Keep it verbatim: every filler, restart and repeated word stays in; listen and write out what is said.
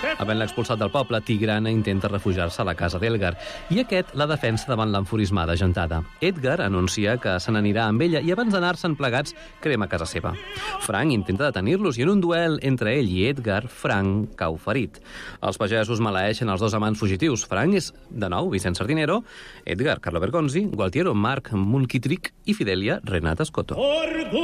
Havent-la expulsat del poble, Tigrana intenta refugiar-se a la casa d'Edgar i aquest la defensa davant l'enfurismada gentada. Edgar anuncia que se n'anirà amb ella i abans d'anar-se'n plegats crema casa seva. Frank intenta detenir-los i en un duel entre ell i Edgar, Frank cau ferit. Els pagesos maleeixen els dos amants fugitius. Frank és, de nou, Vicent Sardinero, Edgar, Carlo Bergonzi, Gualtiero, Marc Mulquitric i Fidelia, Renata Scotto.